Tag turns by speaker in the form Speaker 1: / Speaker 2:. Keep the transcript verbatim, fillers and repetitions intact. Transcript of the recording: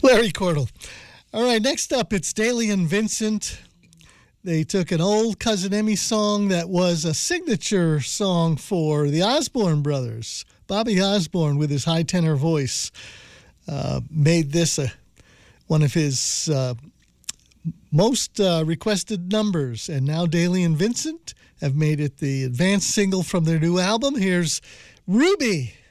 Speaker 1: Larry Cordell. All right, next up, it's Daly and Vincent. They took an old Cousin Emmy song that was a signature song for the Osborne brothers. Bobby Osborne, with his high tenor voice, uh, made this a, one of his uh, most uh, requested numbers. And now Daly and Vincent have made it the advanced single from their new album. Here's Ruby.